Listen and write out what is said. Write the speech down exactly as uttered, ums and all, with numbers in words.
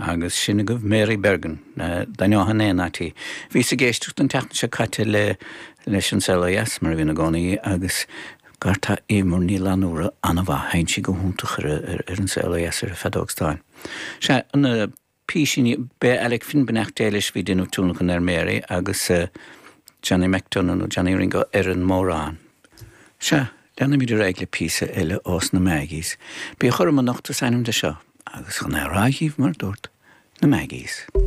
agus sinna go Mary Bergen daneohan éonatí. Bhí sa géisteach an teachna se caite le leis an L A S mar bhína gcónaí agus gartha émór ní leanúra anna bha hain si go húntaach ar an L A S ar a fedógstáin. Se an písin be eleg fin benacht déiles bhí duine túnachan ar Mary agus Johnny McDonough og Johnny Ringo ar an mórán. Se Lena mi de régle písa eile os na Maggies. Bí chur man nachtas einm de seo, agus chun ráithíh mar dúirt na Maggies.